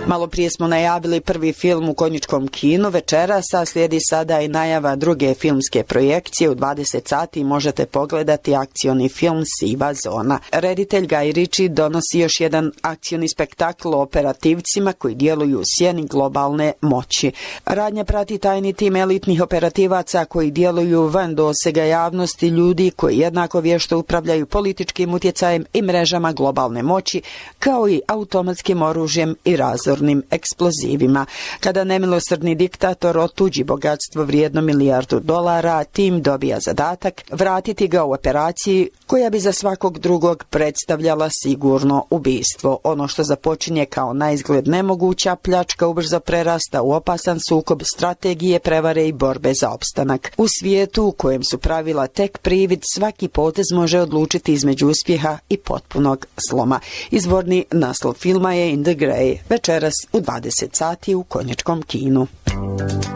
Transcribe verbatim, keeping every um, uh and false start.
Malo prije smo najavili prvi film u Konjičkom kinu večeras, a slijedi sada i najava druge filmske projekcije. U dvadeset sati možete pogledati akcioni film Siva zona. Reditelj Guy Ritchie donosi još jedan akcioni spektakl o operativcima koji djeluju u sjeni globalne moći. Radnja prati tajni tim elitnih operativaca koji djeluju van dosega javnosti, ljudi koji jednako vješto upravljaju političkim utjecajem i mrežama globalne moći, kao i automatskim oružjem i razornim eksplozivima. Kada nemilosrdni diktator otuđi bogatstvo vrijedno milijardu dolara, tim dobija zadatak vratiti ga u operaciji koja bi za svakog drugog predstavljala sigurno ubistvo. Ono što započinje kao naizgled nemoguća pljačka ubrzo prerasta u opasan sukob strategije, prevare i borbe za opstanak. U svijetu u kojem su pravila tek privid, svaki potez može odlučiti između uspjeha i potpunog sloma. Izvorni naslov filma je In the Grey, večeras u dvadeset sati u Konjičkom kinu.